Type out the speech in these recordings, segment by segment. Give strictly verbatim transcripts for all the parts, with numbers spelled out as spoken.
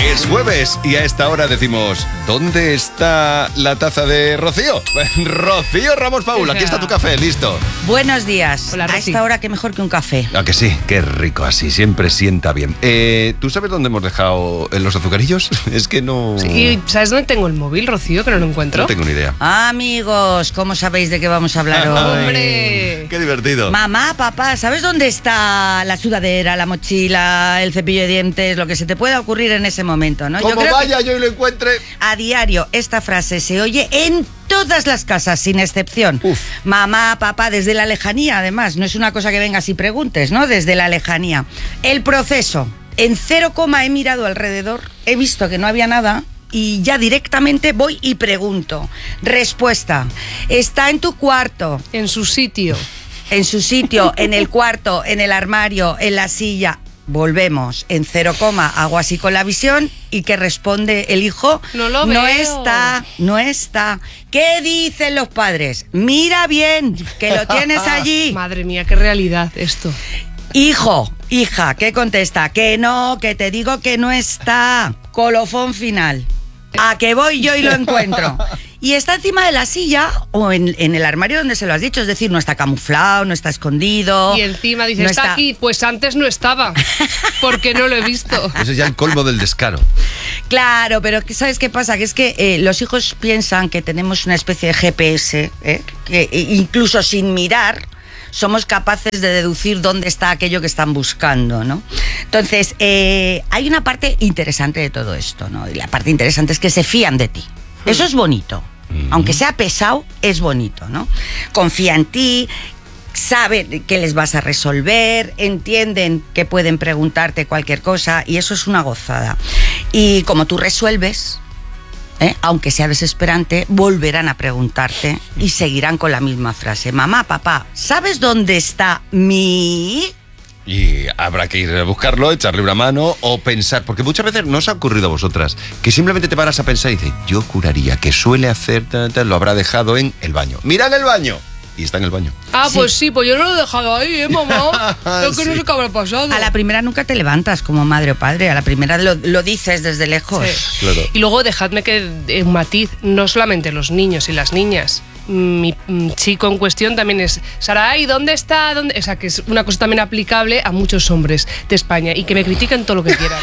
Es jueves y a esta hora decimos, ¿dónde está la taza de Rocío? Rocío Ramos Paul, aquí está tu café, listo. Buenos días. Hola, a Rosy. esta hora, qué mejor que un café. Ah, que sí, qué rico así, siempre sienta bien. Eh, ¿Tú sabes dónde hemos dejado los azucarillos? Es que no... Sí, ¿y sabes dónde tengo el móvil, Rocío, que no lo encuentro? No tengo ni idea. Amigos, ¿cómo sabéis de qué vamos a hablar hoy? ¡Hombre! ¡Qué divertido! Mamá, papá, ¿sabes dónde está la sudadera, la mochila, el cepillo de dientes, lo que se te pueda ocurrir en ese momento, ¿no? Como creo vaya que yo y lo encuentre... a diario esta frase se oye en todas las casas, sin excepción. Uf. Mamá, papá, desde la lejanía, además. No es una cosa que vengas y preguntes, ¿no? Desde la lejanía. El proceso. En cero coma he mirado alrededor, he visto que no había nada y ya directamente voy y pregunto. Respuesta. Está en tu cuarto, En su sitio. en su sitio, en el cuarto, en el armario, en la silla. Volvemos en cero coma, hago así con la visión y que responde el hijo. No lo No veo. está, no está. ¿Qué dicen los padres? Mira bien, que lo tienes allí. Madre mía, qué realidad esto. Hijo, hija, ¿qué contesta? Que no, que te digo que no está. Colofón final. A que voy yo y lo encuentro. Y está encima de la silla o en, en el armario donde se lo has dicho. Es decir, no está camuflado, no está escondido. Y encima dice, no está aquí. Pues antes no estaba, porque no lo he visto. Ese es ya el colmo del descaro. Claro, pero ¿sabes qué pasa? Que es que eh, los hijos piensan que tenemos una especie de G P S, ¿eh? que eh, incluso sin mirar somos capaces de deducir dónde está aquello que están buscando, ¿no? Entonces, eh, hay una parte interesante de todo esto, ¿no? Y la parte interesante es que se fían de ti. Eso es bonito. Aunque sea pesado, es bonito, ¿no? Confía en ti, saben que les vas a resolver, entienden que pueden preguntarte cualquier cosa y eso es una gozada. Y como tú resuelves, ¿eh? aunque sea desesperante, volverán a preguntarte y seguirán con la misma frase. Mamá, papá, ¿sabes dónde está mi...? Y habrá que ir a buscarlo, echarle una mano o pensar, porque muchas veces no os ha ocurrido a vosotras que simplemente te paras a pensar y dices, yo juraría que suele hacer, tal, tal, lo habrá dejado en el baño. ¡Mira en el baño! Y está en el baño. Ah, Sí. pues sí, pues yo no lo he dejado ahí, ¿eh, mamá? Lo que no Sí. sé qué habrá pasado. A la primera nunca te levantas como madre o padre, a la primera lo, lo dices desde lejos. Sí. Claro. Y luego dejadme que eh, un matiz, no solamente los niños y las niñas. Mi mm, chico en cuestión también es Saray, ¿dónde está? ¿Dónde? O sea, que es una cosa también aplicable a muchos hombres de España y que me critiquen todo lo que quieran.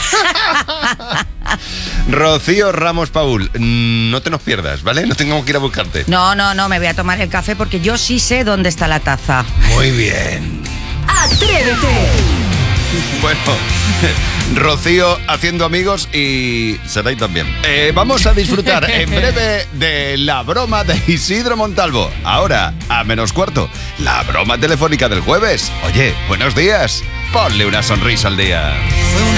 Rocío Ramos Paul, mm, no te nos pierdas, ¿vale? No tengamos que ir a buscarte. No, no, no, me voy a tomar el café porque yo sí sé dónde está la taza. Muy bien. ¡Atrévete! Bueno, Rocío haciendo amigos y Saray también. Eh, vamos a disfrutar en breve de la broma de Isidro Montalvo. Ahora, a menos cuarto, la broma telefónica del jueves. Oye, buenos días. Ponle una sonrisa al día.